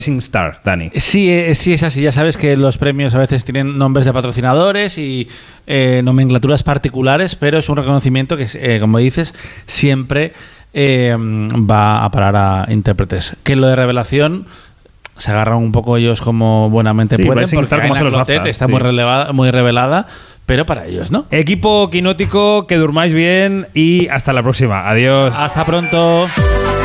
Rising Star, Dani. Sí, es así. Ya sabes que los premios a veces tienen nombres de patrocinadores y nomenclaturas particulares, pero es un reconocimiento que, como dices, siempre va a parar a intérpretes. Que lo de revelación se agarran un poco ellos como buenamente pueden, Rising porque Star, como hace los BAFTA, está sí. muy revelada, pero para ellos, ¿no? Equipo quinótico, que durmáis bien y hasta la próxima. Adiós. Hasta pronto.